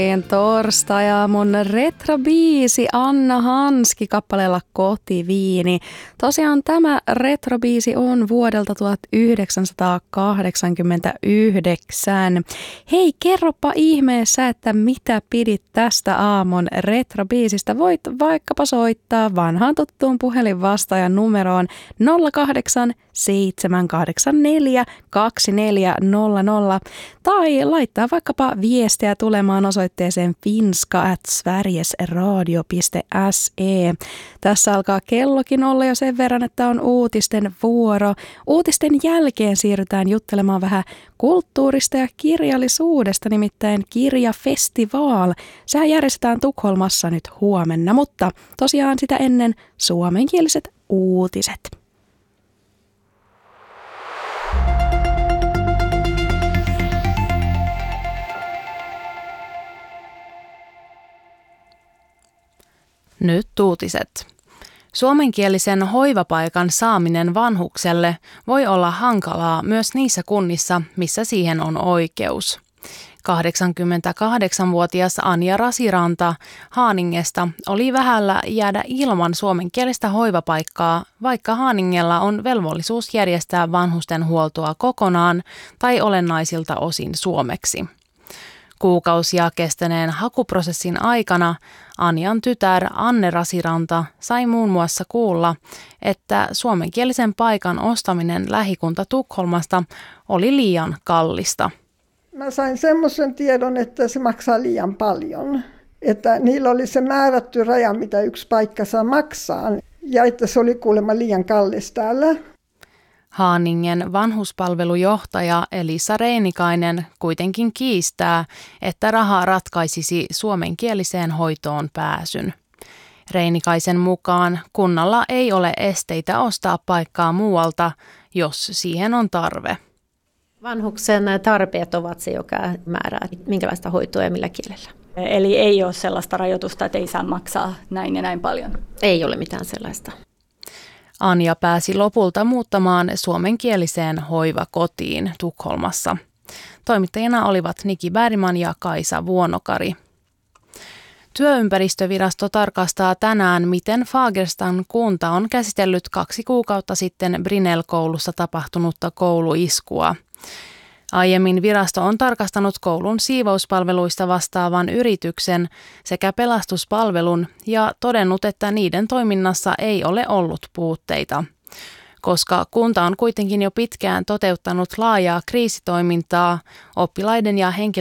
Torstai-aamun retrobiisi Anna Hanski kappaleella Kotiviini. Tosiaan tämä retrobiisi on vuodelta 1989. Hei, kerropa ihmeessä, että mitä pidit tästä aamun retrobiisistä. Voit vaikkapa soittaa vanhaan tuttuun puhelinvastaajan numeroon 08 784 2400 tai laittaa vaikkapa viestiä tulemaan osoitteeseen finska@sverigesradio.se. Tässä alkaa kellokin olla jo sen verran, että on uutisten vuoro. Uutisten jälkeen siirrytään juttelemaan vähän kulttuurista ja kirjallisuudesta, nimittäin Kirjafestival. Sehän järjestetään Tukholmassa nyt huomenna, mutta tosiaan sitä ennen suomenkieliset uutiset. Nyt uutiset. Suomenkielisen hoivapaikan saaminen vanhukselle voi olla hankalaa myös niissä kunnissa, missä siihen on oikeus. 88-vuotias Anja Rasiranta Haaningesta oli vähällä jäädä ilman suomenkielistä hoivapaikkaa, vaikka Haaningella on velvollisuus järjestää vanhustenhuoltoa kokonaan tai olennaisilta osin suomeksi. Kuukausia kestäneen hakuprosessin aikana Anjan tytär Anne Rasiranta sai muun muassa kuulla, että suomenkielisen paikan ostaminen lähikunta Tukholmasta oli liian kallista. Mä sain semmoisen tiedon, että se maksaa liian paljon. Että niillä oli se määrätty raja, mitä yksi paikka saa maksaa, ja että se oli kuulemma liian kallis täällä. Haaningen vanhuspalvelujohtaja Elisa Reinikainen kuitenkin kiistää, että raha ratkaisisi suomenkieliseen hoitoon pääsyn. Reinikaisen mukaan kunnalla ei ole esteitä ostaa paikkaa muualta, jos siihen on tarve. Vanhuksen tarpeet ovat se, joka määrää, minkälaista hoitoa ja millä kielellä. Eli ei ole sellaista rajoitusta, että ei saa maksaa näin ja näin paljon? Ei ole mitään sellaista. Anja pääsi lopulta muuttamaan suomenkieliseen hoivakotiin Tukholmassa. Toimittajina olivat Niki Bergman ja Kaisa Vuonokari. Työympäristövirasto tarkastaa tänään, miten Fagerstan kunta on käsitellyt 2 kuukautta sitten Brinell-koulussa tapahtunutta kouluiskua. Aiemmin virasto on tarkastanut koulun siivouspalveluista vastaavan yrityksen sekä pelastuspalvelun ja todennut, että niiden toiminnassa ei ole ollut puutteita. Koska kunta on kuitenkin jo pitkään toteuttanut laajaa kriisitoimintaa, oppilaiden ja